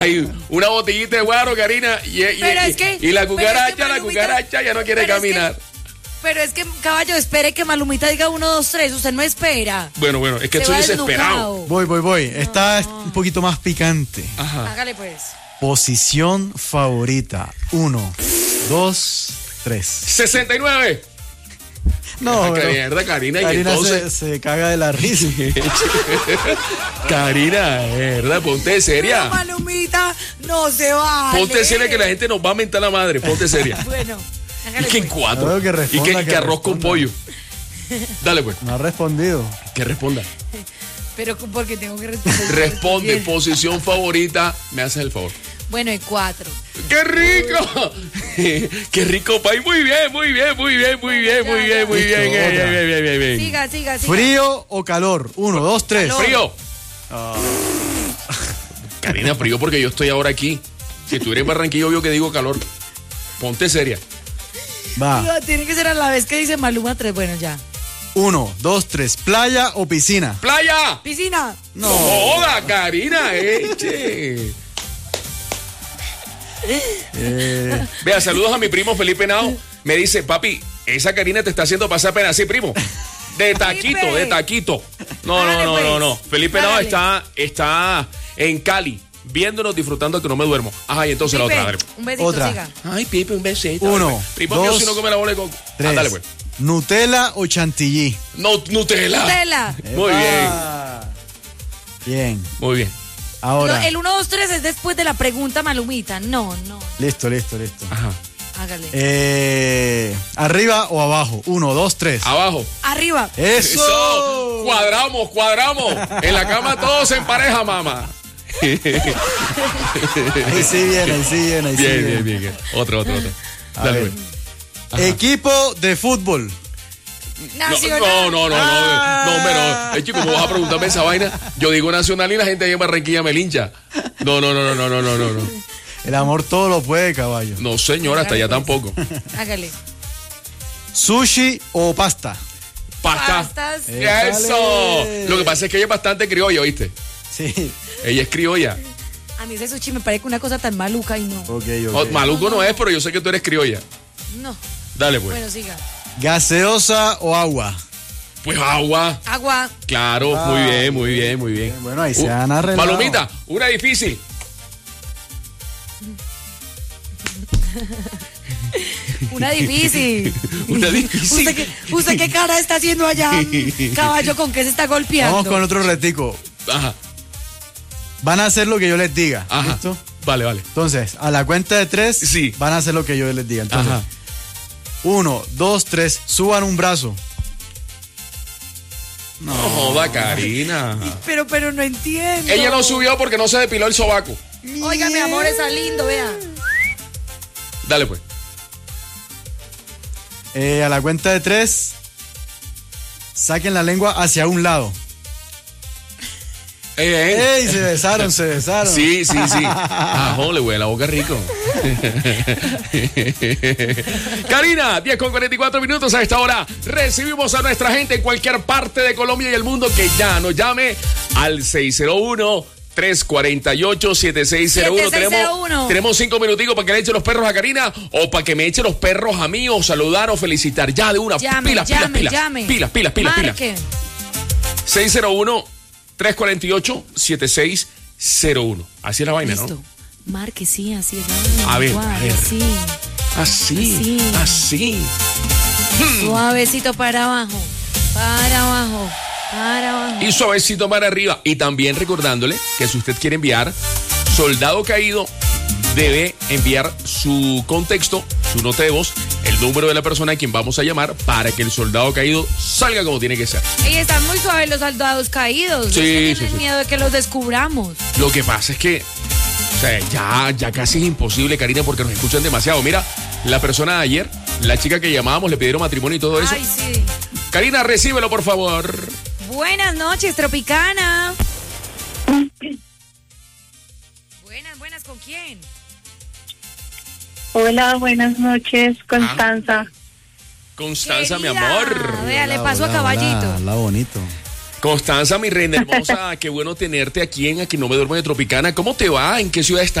Hay una botellita de guaro, Karina, y la cucaracha ya no quiere caminar. Pero es que, caballo, espere que Malumita diga 1, 2, 3. Usted no espera. Bueno, es que estoy desesperado. Voy. Está un poquito más picante. Ajá. Hágale pues. Posición favorita. 1, 2, 3. 69. No, mierda, Karina, y Karina entonces se caga de la risa. Karina, verdad, ponte seria. Pero, Malumita, no se vale. Ponte seria que la gente nos va a mentar la madre. Ponte seria. Bueno, Y que en pues. 4. No, que responda, y que que arroz con responda. pollo. Dale pues. No ha respondido. Que responda. Pero porque tengo que responder. Responde, Bien. posición favorita. Me haces el favor. Bueno, en 4. ¡Qué rico! ¡Qué rico, país! Muy bien. Siga. ¿Frío o calor? 1, 2, 3. Frío. Karina, frío porque yo estoy ahora aquí. Si tú eres en Barranquilla, obvio que digo calor. Ponte seria. Va. No, tiene que ser a la vez que dice Maluma 3. Bueno, ya. 1, 2, 3. ¿Playa o piscina? ¡Playa! Piscina. ¡No joda, Karina! Che. Vea, saludos a mi primo Felipe Nao. Me dice, papi, esa Karina te está haciendo pasar pena. Sí, primo. De taquito. No. Felipe Nao está en Cali, viéndonos, disfrutando que no me duermo. Ajá, y entonces Pipe, la otra. Dale. un besito, Otra. siga. Ay, Pipe, un besito. 1, Primo mío, 2, si no come la bola de coco. 3. Dale, pues. ¿Nutella o chantilly? No, Nutella. Nutella. Muy bien. Bien. Muy bien. Ahora. No, el 1, 2, 3 es después de la pregunta, Malumita. No. Listo. Ajá. Hágale. ¿Arriba o abajo? 1, 2, 3. Abajo. Arriba. ¡Eso! Cuadramos. En la cama todos en pareja, mamá. Ahí sí viene. Bien. Otro. A Dale, ver. pues. Ajá. Equipo de fútbol. Nacional. No, pero es que como vas a preguntarme esa vaina, yo digo nacional y la gente ahí en Barranquilla me lincha. No. El amor todo lo puede, caballo. No, señora, hasta allá tampoco. Hágale. ¿Sushi o pasta? Pasta. Pastas. Eso. Lo que pasa es que ella es bastante criolla, ¿oíste? Sí. Ella es criolla. A mí ese sushi me parece una cosa tan maluca y no. Ok. Maluco no es, pero yo sé que tú eres criolla. No. Dale, pues. Bueno, siga. ¿Gaseosa o agua? Pues agua. Agua. Claro, muy bien. Bueno, ahí se han arreglado. Palomita, una difícil. Una difícil. ¿Usted qué cara está haciendo allá? Caballo, ¿con qué se está golpeando? Vamos con otro retico. Ajá. Van a hacer lo que yo les diga. Ajá. ¿Listo? Vale. Entonces, a la cuenta de 3, Sí. van a hacer lo que yo les diga. Entonces, Ajá. 1, 2, 3, suban un brazo. No joda, Karina. Pero no entiendo. Ella no subió porque no se depiló el sobaco. Oiga, mi amor, está lindo, vea. Dale, pues. A la cuenta de 3, saquen la lengua hacia un lado. ¡Ey! Se besaron. Sí. Le huele la boca rico. Karina, 10:44 a esta hora. Recibimos a nuestra gente en cualquier parte de Colombia y el mundo que ya nos llame al 601-348-7601. Tenemos 5 minuticos para que le eche los perros a Karina o para que me eche los perros a mí o saludar o felicitar. Ya de una. Llame. Pilas. Marque. 601-348-7601. Así es la vaina, Listo. ¿no? Marque, sí, así es. A ver. Sí. Así. Suavecito para abajo. Y suavecito para arriba. Y también recordándole que si usted quiere enviar Soldado Caído, debe enviar su contexto, su nota de voz, el número de la persona a quien vamos a llamar para que el soldado caído salga como tiene que ser. Y están muy suaves los soldados caídos. Sí. Tienen miedo de que los descubramos. Lo que pasa es que, o sea, ya casi es imposible, Karina, porque nos escuchan demasiado. Mira, la persona de ayer, la chica que llamábamos, le pidieron matrimonio y todo eso. Ay, sí. Karina, recíbelo, por favor. Buenas noches, Tropicana. Buenas, ¿con quién? Hola, buenas noches, Constanza. Constanza, mi Querida, amor. Vea, le paso a Caballito. Hola, bonito. Constanza, mi reina hermosa, qué bueno tenerte aquí en Aquí no me duermo de Tropicana. ¿Cómo te va? ¿En qué ciudad estás?